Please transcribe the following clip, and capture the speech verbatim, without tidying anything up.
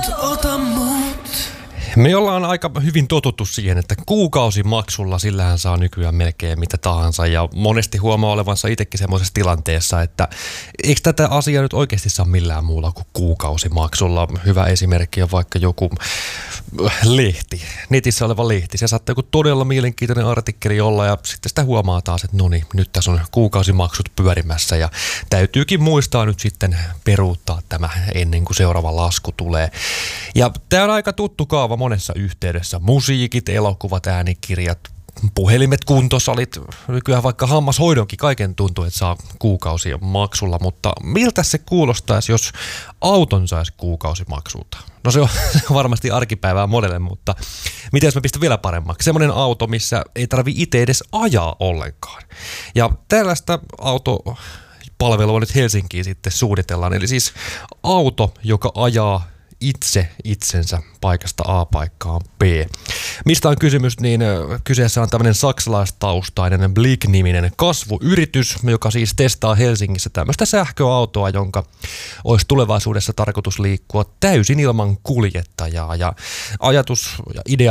ota mut. Me ollaan aika hyvin totuttu siihen, että kuukausimaksulla sillähän saa nykyään melkein mitä tahansa ja monesti huomaa olevansa itsekin semmoisessa tilanteessa, että eikö tätä asiaa nyt oikeasti saa millään muulla kuin kuukausimaksulla. Hyvä esimerkki on vaikka joku lehti, netissä oleva lehti. Se saattaa joku todella mielenkiintoinen artikkeli olla ja sitten sitä huomaa taas, että no niin, nyt tässä on kuukausimaksut pyörimässä ja täytyykin muistaa nyt sitten peruuttaa tämä ennen kuin seuraava lasku tulee. Ja tämä on aika tuttu kaava monessa yhteydessä. Musiikit, elokuvat, äänikirjat, puhelimet, kuntosalit, nykyään vaikka hammashoidonkin kaiken tuntuu, että saa kuukausia maksulla, mutta miltä se kuulostaisi, jos auton saisi kuukausimaksulta? No se on varmasti arkipäivää monelle, mutta miten jos mä pistän vielä paremmaksi? Semmoinen auto, missä ei tarvi itse edes ajaa ollenkaan. Ja tällaista autopalvelua nyt Helsinkiin sitten suunnitellaan, eli siis auto, joka ajaa itse itsensä paikasta A paikkaan B. Mistä on kysymys, niin kyseessä on tämmöinen saksalaistaustainen Blick-niminen kasvuyritys, joka siis testaa Helsingissä tämmöistä sähköautoa, jonka olisi tulevaisuudessa tarkoitus liikkua täysin ilman kuljettajaa. Ja ajatus ja idea